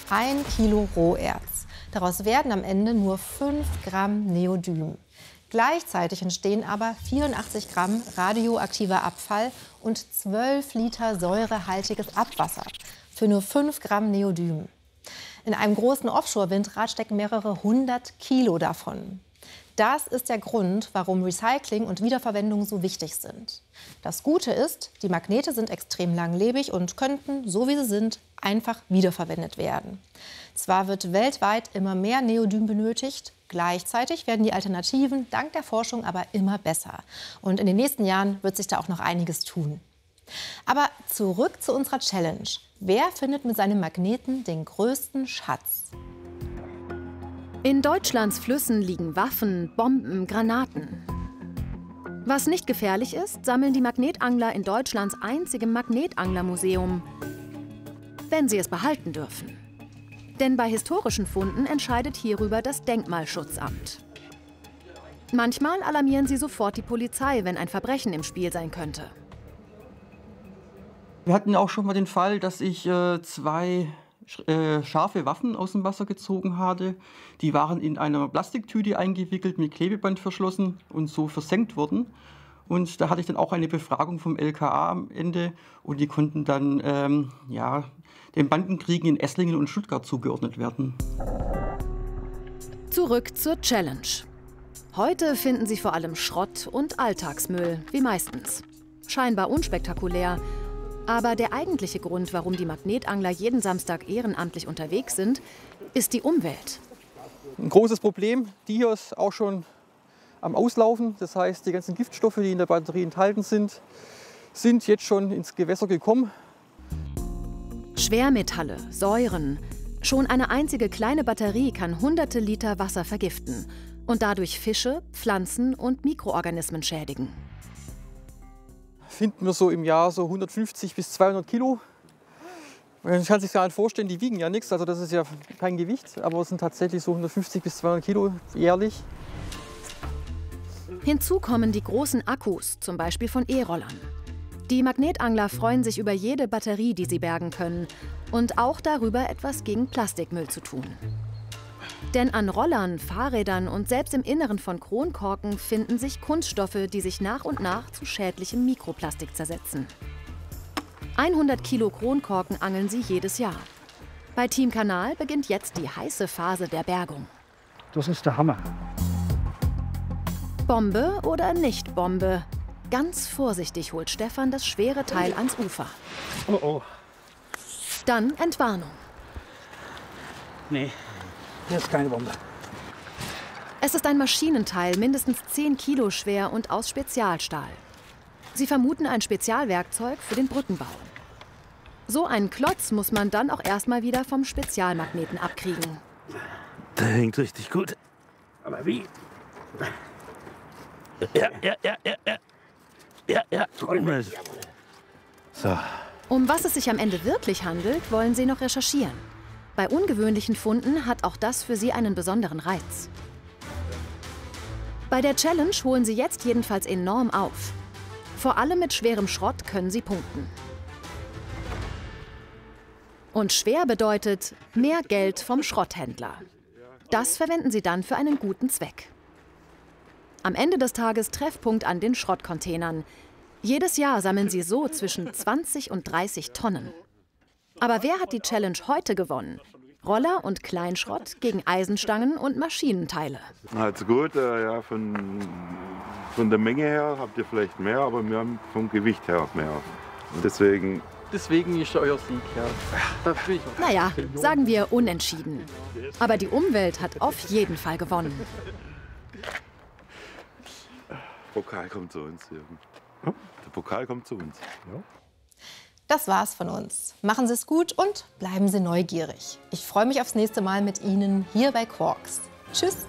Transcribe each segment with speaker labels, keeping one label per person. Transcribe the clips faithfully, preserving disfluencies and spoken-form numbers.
Speaker 1: Ein Kilo Roherz. Daraus werden am Ende nur fünf Gramm Neodym. Gleichzeitig entstehen aber vierundachtzig Gramm radioaktiver Abfall und zwölf Liter säurehaltiges Abwasser für nur fünf Gramm Neodym. In einem großen Offshore-Windrad stecken mehrere hundert Kilo davon. Das ist der Grund, warum Recycling und Wiederverwendung so wichtig sind. Das Gute ist, die Magnete sind extrem langlebig und könnten, so wie sie sind, einfach wiederverwendet werden. Zwar wird weltweit immer mehr Neodym benötigt, gleichzeitig werden die Alternativen dank der Forschung aber immer besser. Und in den nächsten Jahren wird sich da auch noch einiges tun. Aber zurück zu unserer Challenge. Wer findet mit seinem Magneten den größten Schatz?
Speaker 2: In Deutschlands Flüssen liegen Waffen, Bomben, Granaten. Was nicht gefährlich ist, sammeln die Magnetangler in Deutschlands einzigem Magnetanglermuseum, wenn sie es behalten dürfen. Denn bei historischen Funden entscheidet hierüber das Denkmalschutzamt. Manchmal alarmieren sie sofort die Polizei, wenn ein Verbrechen im Spiel sein könnte.
Speaker 3: Wir hatten auch schon mal den Fall, dass ich äh, zwei äh, scharfe Waffen aus dem Wasser gezogen hatte. Die waren in einer Plastiktüte eingewickelt, mit Klebeband verschlossen und so versenkt worden. Und da hatte ich dann auch eine Befragung vom L K A am Ende und die konnten dann ähm, ja, den Bandenkriegen in Esslingen und Stuttgart zugeordnet werden.
Speaker 2: Zurück zur Challenge. Heute finden Sie vor allem Schrott und Alltagsmüll, wie meistens. Scheinbar unspektakulär. Aber der eigentliche Grund, warum die Magnetangler jeden Samstag ehrenamtlich unterwegs sind, ist die Umwelt.
Speaker 3: Ein großes Problem, die hier ist auch schon am Auslaufen. Das heißt, die ganzen Giftstoffe, die in der Batterie enthalten sind, sind jetzt schon ins Gewässer gekommen.
Speaker 2: Schwermetalle, Säuren. Schon eine einzige kleine Batterie kann hunderte Liter Wasser vergiften und dadurch Fische, Pflanzen und Mikroorganismen schädigen.
Speaker 3: Finden wir so im Jahr so hundertfünfzig bis zweihundert Kilo. Man kann sich gar nicht vorstellen, die wiegen ja nichts, also das ist ja kein Gewicht, aber es sind tatsächlich so hundertfünfzig bis zweihundert Kilo jährlich.
Speaker 2: Hinzu kommen die großen Akkus, zum Beispiel von E-Rollern. Die Magnetangler freuen sich über jede Batterie, die sie bergen können und auch darüber, etwas gegen Plastikmüll zu tun. Denn an Rollern, Fahrrädern und selbst im Inneren von Kronkorken finden sich Kunststoffe, die sich nach und nach zu schädlichem Mikroplastik zersetzen. hundert Kilo Kronkorken angeln sie jedes Jahr. Bei Team Kanal beginnt jetzt die heiße Phase der Bergung.
Speaker 4: Das ist der Hammer.
Speaker 2: Bombe oder nicht Bombe? Ganz vorsichtig holt Stefan das schwere Teil ans Ufer.
Speaker 4: Oh oh.
Speaker 2: Dann Entwarnung.
Speaker 4: Nee, das ist keine Bombe.
Speaker 2: Es ist ein Maschinenteil, mindestens zehn Kilo schwer und aus Spezialstahl. Sie vermuten ein Spezialwerkzeug für den Brückenbau. So einen Klotz muss man dann auch erstmal wieder vom Spezialmagneten abkriegen.
Speaker 5: Der hängt richtig gut.
Speaker 4: Aber wie?
Speaker 5: Ja, ja, ja, ja, ja. Ja, ja. So.
Speaker 2: Um was es sich am Ende wirklich handelt, wollen sie noch recherchieren. Bei ungewöhnlichen Funden hat auch das für sie einen besonderen Reiz. Bei der Challenge holen sie jetzt jedenfalls enorm auf. Vor allem mit schwerem Schrott können sie punkten. Und schwer bedeutet mehr Geld vom Schrotthändler. Das verwenden sie dann für einen guten Zweck. Am Ende des Tages Treffpunkt an den Schrottcontainern. Jedes Jahr sammeln sie so zwischen zwanzig und dreißig Tonnen. Aber wer hat die Challenge heute gewonnen? Roller und Kleinschrott gegen Eisenstangen und Maschinenteile.
Speaker 5: Also gut, äh, ja, von, von der Menge her habt ihr vielleicht mehr, aber wir haben vom Gewicht her mehr. Und deswegen...
Speaker 3: Deswegen ist euer Sieg, ja. Da bin ich auch.
Speaker 2: Naja, sagen wir unentschieden. Aber die Umwelt hat auf jeden Fall gewonnen.
Speaker 5: Pokal kommt zu uns. Ja. Der Pokal kommt zu uns. Ja.
Speaker 1: Das war's von uns. Machen Sie es gut und bleiben Sie neugierig. Ich freue mich aufs nächste Mal mit Ihnen hier bei Quarks. Tschüss.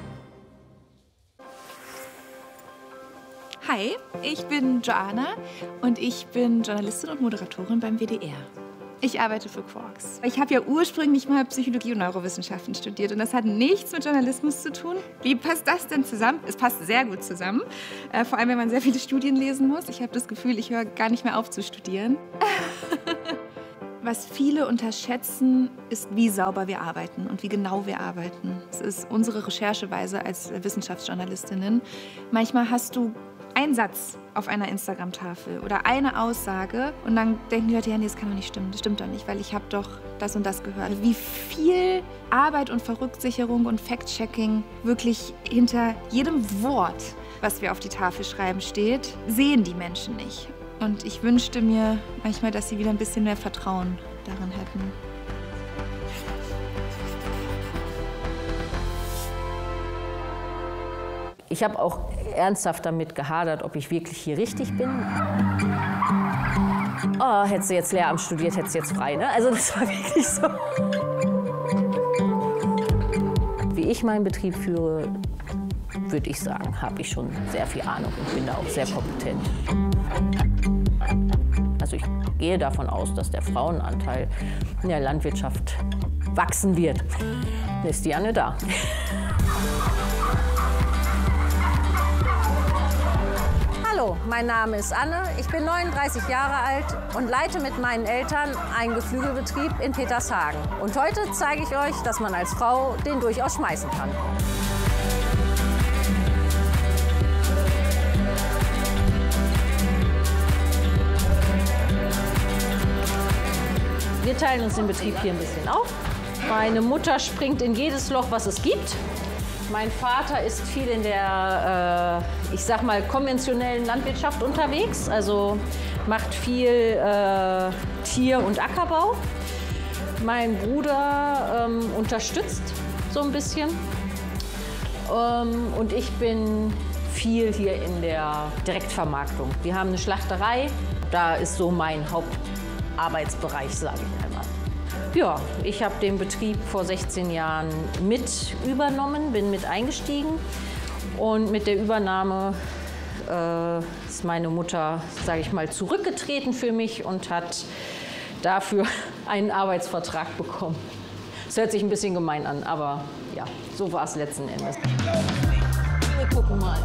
Speaker 6: Hi, ich bin Joanna und ich bin Journalistin und Moderatorin beim W D R. Ich arbeite für Quarks. Ich habe ja ursprünglich mal Psychologie und Neurowissenschaften studiert und das hat nichts mit Journalismus zu tun. Wie passt das denn zusammen? Es passt sehr gut zusammen, äh, vor allem wenn man sehr viele Studien lesen muss. Ich habe das Gefühl, ich höre gar nicht mehr auf zu studieren. Was viele unterschätzen, ist, wie sauber wir arbeiten und wie genau wir arbeiten. Das ist unsere Rechercheweise als Wissenschaftsjournalistinnen. Manchmal hast du einen Satz auf einer Instagram-Tafel oder eine Aussage und dann denken die Leute, ja, nee, das kann doch nicht stimmen, das stimmt doch nicht, weil ich habe doch das und das gehört. Wie viel Arbeit und Verrücktsicherung und Fact-Checking wirklich hinter jedem Wort, was wir auf die Tafel schreiben, steht, sehen die Menschen nicht. Und ich wünschte mir manchmal, dass sie wieder ein bisschen mehr Vertrauen darin hätten.
Speaker 7: Ich habe auch ernsthaft damit gehadert, ob ich wirklich hier richtig bin. Oh, hättest du jetzt Lehramt studiert, hättest du jetzt frei, ne? Also das war wirklich so. Wie ich meinen Betrieb führe, würde ich sagen, habe ich schon sehr viel Ahnung und bin da auch sehr kompetent. Also ich gehe davon aus, dass der Frauenanteil in der Landwirtschaft wachsen wird. Dann ist die Anne da. Hallo, mein Name ist Anne, ich bin neununddreißig Jahre alt und leite mit meinen Eltern einen Geflügelbetrieb in Petershagen. Und heute zeige ich euch, dass man als Frau den durchaus schmeißen kann. Wir teilen uns den Betrieb hier ein bisschen auf. Meine Mutter springt in jedes Loch, was es gibt. Mein Vater ist viel in der, äh, ich sag mal, konventionellen Landwirtschaft unterwegs. Also macht viel äh, Tier- und Ackerbau. Mein Bruder ähm, unterstützt so ein bisschen. Ähm, und ich bin viel hier in der Direktvermarktung. Wir haben eine Schlachterei. Da ist so mein Hauptarbeitsbereich, sage ich einmal. Ja, ich habe den Betrieb vor sechzehn Jahren mit übernommen, bin mit eingestiegen. Und mit der Übernahme äh, ist meine Mutter, sage ich mal, zurückgetreten für mich und hat dafür einen Arbeitsvertrag bekommen. Das hört sich ein bisschen gemein an, aber ja, so war es letzten Endes. Wir gucken mal.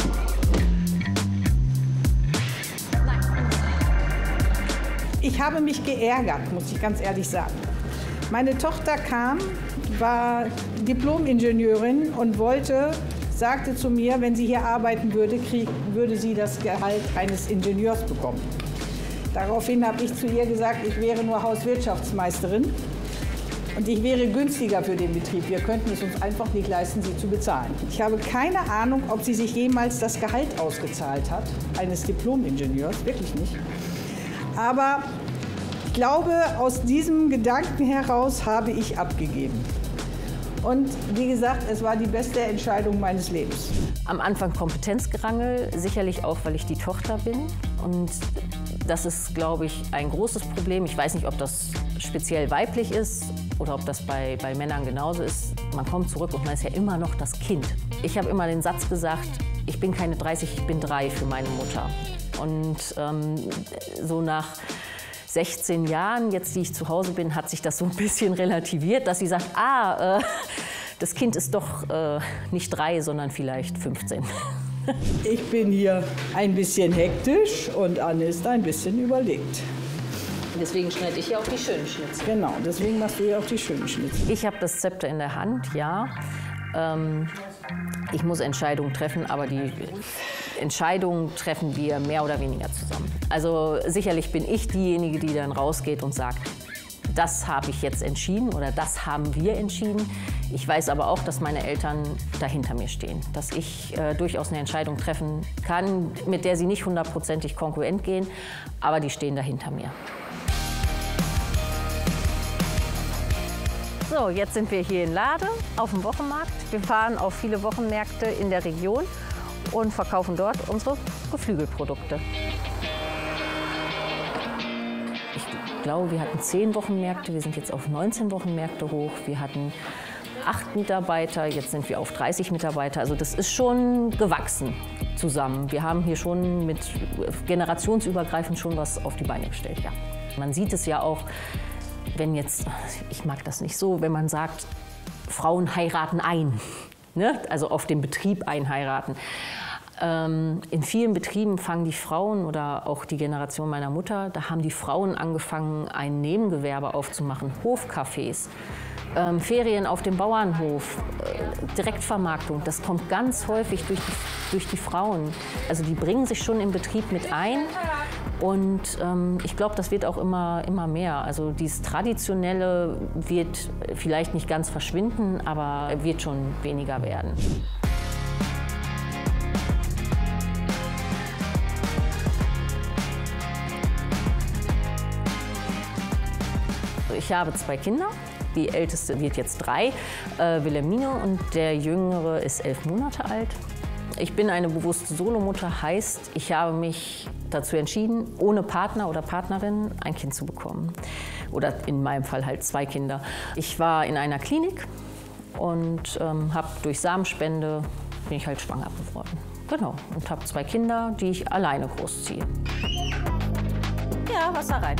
Speaker 8: Ich habe mich geärgert, muss ich ganz ehrlich sagen. Meine Tochter kam, war Diplom-Ingenieurin und wollte, sagte zu mir, wenn sie hier arbeiten würde, krieg, würde sie das Gehalt eines Ingenieurs bekommen. Daraufhin habe ich zu ihr gesagt, ich wäre nur Hauswirtschaftsmeisterin und ich wäre günstiger für den Betrieb. Wir könnten es uns einfach nicht leisten, sie zu bezahlen. Ich habe keine Ahnung, ob sie sich jemals das Gehalt ausgezahlt hat, eines Diplom-Ingenieurs, wirklich nicht. Aber ich glaube, aus diesem Gedanken heraus habe ich abgegeben. Und wie gesagt, es war die beste Entscheidung meines Lebens.
Speaker 7: Am Anfang Kompetenzgerangel, sicherlich auch, weil ich die Tochter bin. Und das ist, glaube ich, ein großes Problem. Ich weiß nicht, ob das speziell weiblich ist oder ob das bei, bei Männern genauso ist. Man kommt zurück und man ist ja immer noch das Kind. Ich habe immer den Satz gesagt, ich bin keine dreißig, ich bin drei für meine Mutter. Und ähm, so nach sechzehn Jahren, jetzt die ich zu Hause bin, hat sich das so ein bisschen relativiert, dass sie sagt, ah, äh, das Kind ist doch äh, nicht drei, sondern vielleicht fünfzehn.
Speaker 8: Ich bin hier ein bisschen hektisch und Anne ist ein bisschen überlegt.
Speaker 7: Deswegen schneide ich ja auch die schönen Schnitzel.
Speaker 8: Genau, deswegen machst du ja auch die schönen Schnitzel.
Speaker 7: Ich habe das Zepter in der Hand, ja. Ähm, ich muss Entscheidungen treffen, aber die Entscheidungen treffen wir mehr oder weniger zusammen. Also sicherlich bin ich diejenige, die dann rausgeht und sagt, das habe ich jetzt entschieden oder das haben wir entschieden. Ich weiß aber auch, dass meine Eltern dahinter mir stehen, dass ich äh, durchaus eine Entscheidung treffen kann, mit der sie nicht hundertprozentig kongruent gehen, aber die stehen dahinter mir. So, jetzt sind wir hier in Lade auf dem Wochenmarkt. Wir fahren auf viele Wochenmärkte in der Region und verkaufen dort unsere Geflügelprodukte. Ich glaube, wir hatten zehn Wochenmärkte, wir sind jetzt auf neunzehn Wochenmärkte hoch. Wir hatten acht Mitarbeiter, jetzt sind wir auf dreißig Mitarbeiter. Also das ist schon gewachsen zusammen. Wir haben hier schon mit generationsübergreifend schon was auf die Beine gestellt, ja. Man sieht es ja auch, wenn jetzt, ich mag das nicht so, wenn man sagt, Frauen heiraten ein, ne? Also auf den Betrieb einheiraten. Ähm, in vielen Betrieben fangen die Frauen oder auch die Generation meiner Mutter, da haben die Frauen angefangen, ein Nebengewerbe aufzumachen, Hofcafés. Ähm, Ferien auf dem Bauernhof, äh, Direktvermarktung, das kommt ganz häufig durch die, durch die Frauen. Also die bringen sich schon im Betrieb mit ein und ähm, ich glaube, das wird auch immer, immer mehr. Also dieses Traditionelle wird vielleicht nicht ganz verschwinden, aber wird schon weniger werden. Ich habe zwei Kinder. Die älteste wird jetzt drei, äh, Wilhelmine, und der jüngere ist elf Monate alt. Ich bin eine bewusste Solomutter, heißt, ich habe mich dazu entschieden, ohne Partner oder Partnerin ein Kind zu bekommen. Oder in meinem Fall halt zwei Kinder. Ich war in einer Klinik und ähm, habe durch Samenspende bin ich halt schwanger geworden. Genau, und habe zwei Kinder, die ich alleine großziehe. Ja, Wasser rein.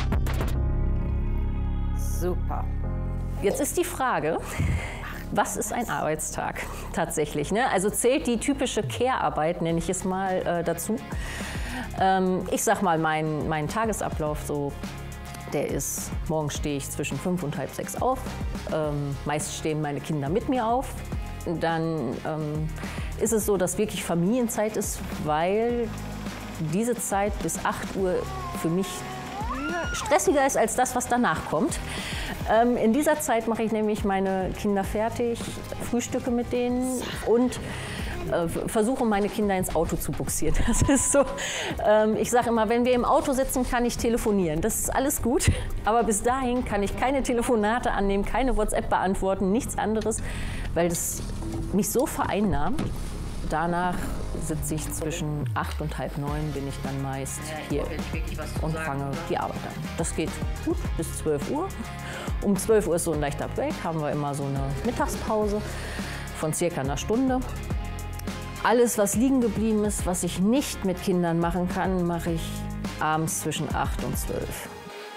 Speaker 7: Super. Jetzt ist die Frage, was ist ein Arbeitstag tatsächlich? Ne? Also zählt die typische Care-Arbeit, nenne ich es mal, äh, dazu. Ähm, ich sag mal, mein, mein Tagesablauf, so, der ist, morgens stehe ich zwischen fünf und halb sechs auf. Ähm, meist stehen meine Kinder mit mir auf. Dann ähm, ist es so, dass wirklich Familienzeit ist, weil diese Zeit bis acht Uhr für mich stressiger ist als das, was danach kommt. Ähm, in dieser Zeit mache ich nämlich meine Kinder fertig, frühstücke mit denen und äh, versuche, meine Kinder ins Auto zu bugsieren. Das ist so, ähm, ich sage immer, wenn wir im Auto sitzen, kann ich telefonieren. Das ist alles gut, aber bis dahin kann ich keine Telefonate annehmen, keine WhatsApp beantworten, nichts anderes, weil das mich so vereinnahmt. Danach sitze ich zwischen acht und halb neun, bin ich dann meist hier und fange die Arbeit an. Das geht gut bis zwölf Uhr. Um zwölf Uhr ist so ein leichter Break, haben wir immer so eine Mittagspause von circa einer Stunde. Alles, was liegen geblieben ist, was ich nicht mit Kindern machen kann, mache ich abends zwischen acht und zwölf.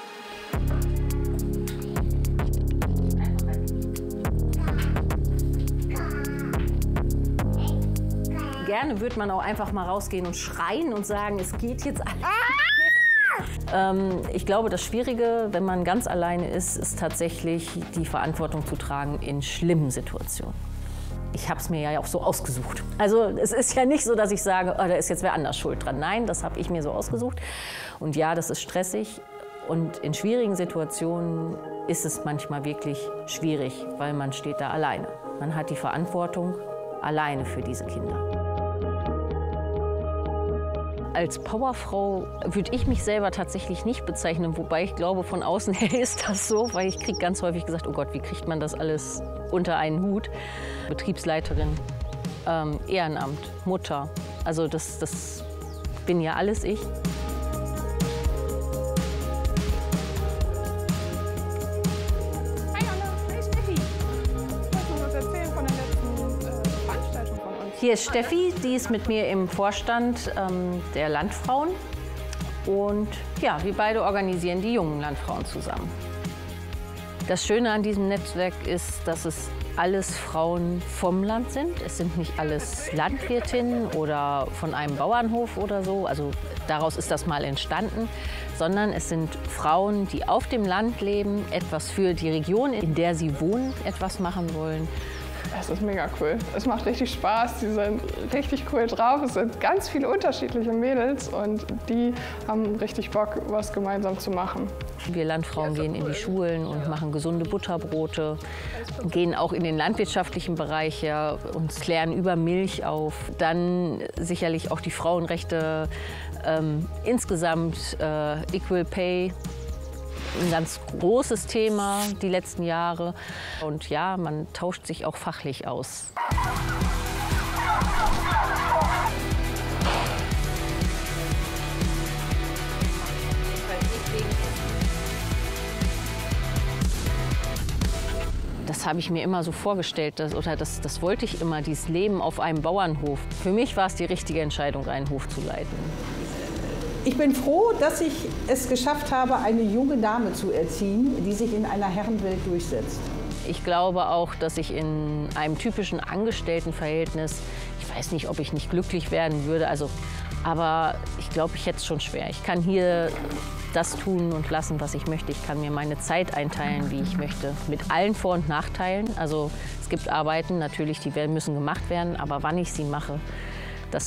Speaker 7: Gerne würde man auch einfach mal rausgehen und schreien und sagen, es geht jetzt alles. Ähm, ich glaube, das Schwierige, wenn man ganz alleine ist, ist tatsächlich die Verantwortung zu tragen in schlimmen Situationen. Ich habe es mir ja auch so ausgesucht. Also es ist ja nicht so, dass ich sage, oh, da ist jetzt wer anders schuld dran. Nein, das habe ich mir so ausgesucht. Und ja, das ist stressig. Und in schwierigen Situationen ist es manchmal wirklich schwierig, weil man steht da alleine. Man hat die Verantwortung alleine für diese Kinder. Als Powerfrau würde ich mich selber tatsächlich nicht bezeichnen, wobei ich glaube, von außen her ist das so, weil ich kriege ganz häufig gesagt, oh Gott, wie kriegt man das alles unter einen Hut? Betriebsleiterin, ähm, Ehrenamt, Mutter, also das, das bin ja alles ich. Hier ist Steffi, die ist mit mir im Vorstand ähm, der Landfrauen. Und ja, wir beide organisieren die jungen Landfrauen zusammen. Das Schöne an diesem Netzwerk ist, dass es alles Frauen vom Land sind. Es sind nicht alles Landwirtinnen oder von einem Bauernhof oder so. Also daraus ist das mal entstanden. Sondern es sind Frauen, die auf dem Land leben, etwas für die Region, in der sie wohnen, etwas machen wollen.
Speaker 9: Es ist mega cool. Es macht richtig Spaß. Die sind richtig cool drauf. Es sind ganz viele unterschiedliche Mädels und die haben richtig Bock, was gemeinsam zu machen.
Speaker 7: Wir Landfrauen gehen in die Schulen und machen gesunde Butterbrote, gehen auch in den landwirtschaftlichen Bereich ja, und klären über Milch auf. Dann sicherlich auch die Frauenrechte, ähm, insgesamt äh, Equal Pay. Ein ganz großes Thema die letzten Jahre. Und ja, man tauscht sich auch fachlich aus. Das habe ich mir immer so vorgestellt, dass, oder das, das wollte ich immer, dieses Leben auf einem Bauernhof. Für mich war es die richtige Entscheidung, einen Hof zu leiten.
Speaker 8: Ich bin froh, dass ich es geschafft habe, eine junge Dame zu erziehen, die sich in einer Herrenwelt durchsetzt.
Speaker 7: Ich glaube auch, dass ich in einem typischen Angestelltenverhältnis, ich ich weiß nicht, ob ich nicht glücklich werden würde. Also, aber ich glaube, ich hätte es schon schwer. Ich kann hier das tun und lassen, was ich möchte. Ich kann mir meine Zeit einteilen, wie ich möchte. Mit allen Vor- und Nachteilen. Also es gibt Arbeiten, natürlich, die müssen gemacht werden. Aber wann ich sie mache,